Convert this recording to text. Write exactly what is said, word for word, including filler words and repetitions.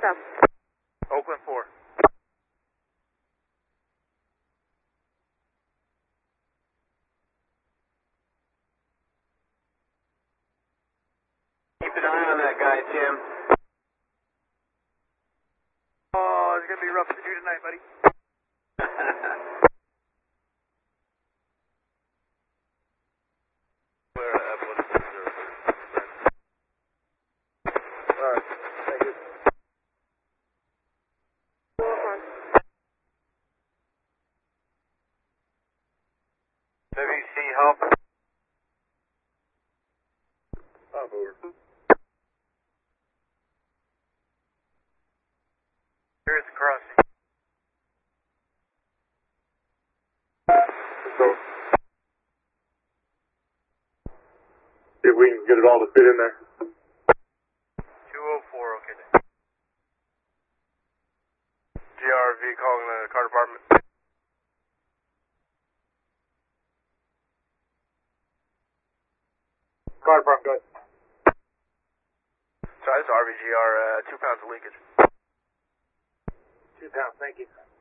up? Oakland four. Keep an eye on that guy, Tim. Oh, it's going to be rough to do tonight, buddy. Alright, thank you. W C help. I'm over. Here's the crossing. So, see if we can get it all to fit in there. two oh four, okay. G R V calling the car department. Car department, go ahead. Sorry, this is R V G R, uh, two pounds of leakage. Two pounds, thank you.